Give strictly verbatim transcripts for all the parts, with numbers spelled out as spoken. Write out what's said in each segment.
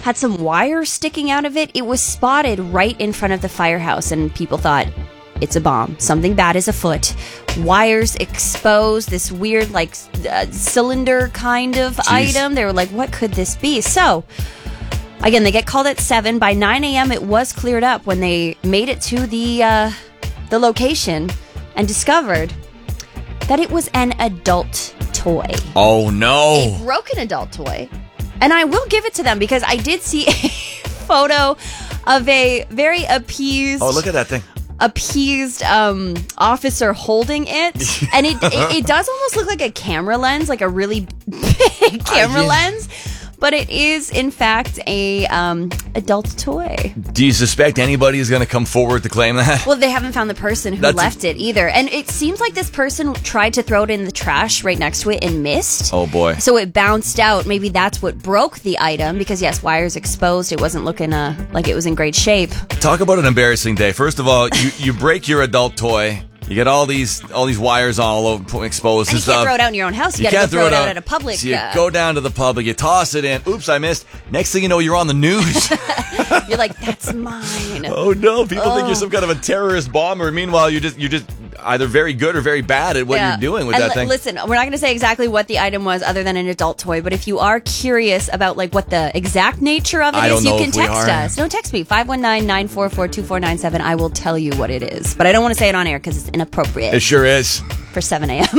had some wires sticking out of it. It was spotted right in front of the firehouse, and people thought, it's a bomb. Something bad is afoot. Wires exposed, this weird, like, uh, cylinder kind of Jeez. item. They were like, what could this be? So, again, they get called at seven. By nine a.m., it was cleared up when they made it to the uh, the location and discovered that it was an adult toy. Oh, no. A broken adult toy. And I will give it to them because I did see a photo of a very appeased... Oh, look at that thing. appeased um, officer holding it, and it, it it does almost look like a camera lens, like a really big camera uh, yeah. lens, but it is in fact a um, adult toy. Do you suspect anybody is going to come forward to claim that? Well, they haven't found the person who That's left a- it either, and it seems like this person tried to throw it in the trash right next to it and missed. Oh boy! So it bounced out. Maybe that's what broke the item, because yes, wires exposed. It wasn't looking uh, like it was in great shape. Talk about an embarrassing day. First of all, you, you break your adult toy. You get all these all these wires all over exposed and, and you stuff. can't throw it out in your own house. You, you got to throw it out, out at a public. So you uh, go down to the public, you toss it in. Oops, I missed. Next thing you know, you're on the news. You're like, that's mine. Oh no! People oh. think you're some kind of a terrorist bomber. Meanwhile, you just you just either very good or very bad at what yeah. you're doing with and that l- thing. Listen, we're not going to say exactly what the item was, other than an adult toy. But if you are curious about like what the exact nature of it I is, you can text us. No, text me five one nine, nine four four, two four nine seven. I will tell you what it is, but I don't want to say it on air because it's inappropriate. It sure is. For seven a.m.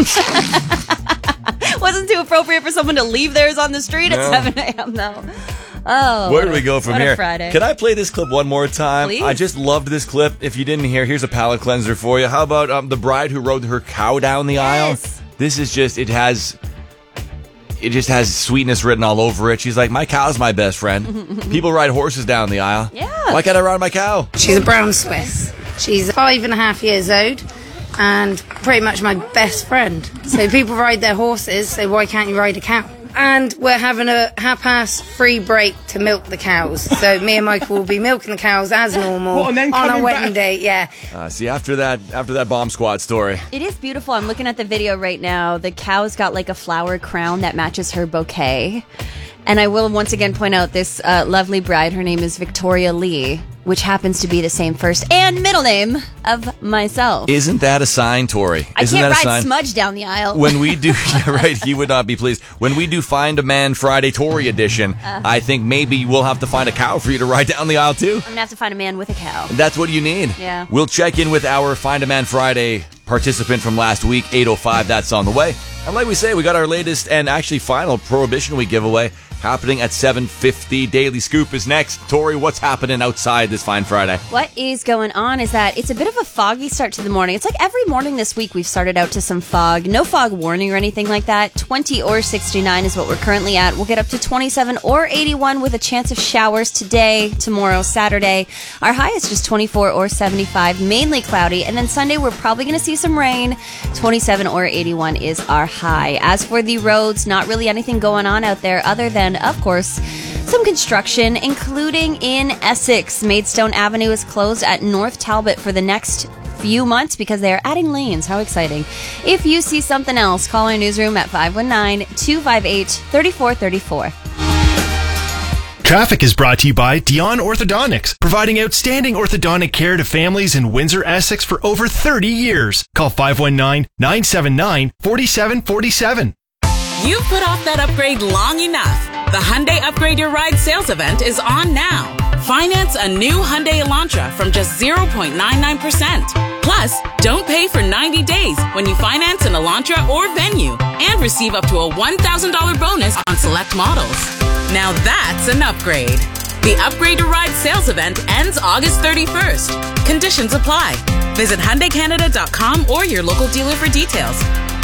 Wasn't too appropriate for someone to leave theirs on the street no. at seven a.m. though. Oh, where do we go from what here? A Friday. Can I play this clip one more time? Please? I just loved this clip. If you didn't hear, here's a palate cleanser for you. How about um, the bride who rode her cow down the yes. aisle? This is just, it has, it just has sweetness written all over it. She's like, my cow's my best friend. People ride horses down the aisle. Yeah. Why can't I ride my cow? She's a brown Swiss. She's five and a half years old and pretty much my best friend. So people ride their horses, so why can't you ride a cow? And we're having a half-past free break to milk the cows. So me and Michael will be milking the cows as normal what, on our wedding back? day. Yeah. Uh, see, after that, after that bomb squad story, it is beautiful. I'm looking at the video right now. The cow's got like a flower crown that matches her bouquet. And I will once again point out this uh, lovely bride. Her name is Victoria Lee, which happens to be the same first and middle name of myself. Isn't that a sign, Tori? I Isn't can't that a ride sign? Smudge down the aisle. When we do, yeah, right, he would not be pleased. When we do Find a Man Friday Tory edition, uh, I think maybe we'll have to find a cow for you to ride down the aisle too. I'm going to have to find a man with a cow. That's what you need. Yeah. We'll check in with our Find a Man Friday participant from last week, eight oh five. That's on the way. And like we say, we got our latest and actually final Prohibition Week giveaway happening at seven fifty. Daily Scoop is next. Tori, what's happening outside this fine Friday? What is going on is that it's a bit of a foggy start to the morning. It's like every morning this week we've started out to some fog. No fog warning or anything like that. twenty or sixty-nine is what we're currently at. We'll get up to twenty-seven or eighty-one with a chance of showers today, tomorrow, Saturday. Our high is just twenty-four or seventy-five, mainly cloudy. And then Sunday we're probably going to see some rain. twenty-seven or eighty-one is our high. As for the roads, not really anything going on out there other than, of course, some construction, including in Essex. Maidstone Avenue is closed at North Talbot for the next few months because they are adding lanes. How exciting. If you see something else, call our newsroom at five one nine, two five eight, three four three four. Traffic is brought to you by Dion Orthodontics, providing outstanding orthodontic care to families in Windsor, Essex for over thirty years. Call five one nine, nine seven nine, four seven four seven. You've put off that upgrade long enough. The Hyundai Upgrade Your Ride sales event is on now. Finance a new Hyundai Elantra from just zero point nine nine percent. Plus, don't pay for ninety days when you finance an Elantra or Venue and receive up to a one thousand dollars bonus on select models. Now that's an upgrade. The Upgrade Your Ride sales event ends August thirty-first. Conditions apply. Visit Hyundai Canada dot com or your local dealer for details.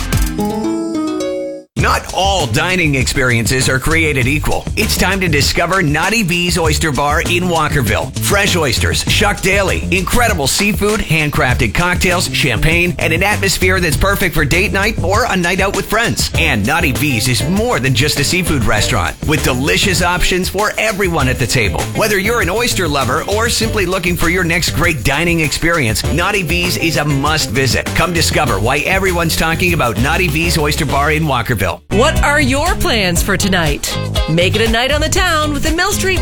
Not all dining experiences are created equal. It's time to discover Naughty V's Oyster Bar in Walkerville. Fresh oysters, shucked daily, incredible seafood, handcrafted cocktails, champagne, and an atmosphere that's perfect for date night or a night out with friends. And Naughty V's is more than just a seafood restaurant, with delicious options for everyone at the table. Whether you're an oyster lover or simply looking for your next great dining experience, Naughty V's is a must visit. Come discover why everyone's talking about Naughty V's Oyster Bar in Walkerville. What are your plans for tonight? Make it a night on the town with the Mill Street